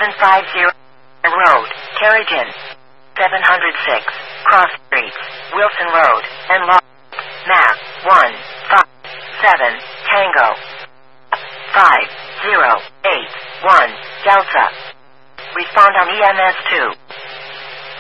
750 Road, Carrigan. 706, Cross Streets, Wilson Road, and Law. Map 157 Tango 5081 Delta. Respond on EMS 2.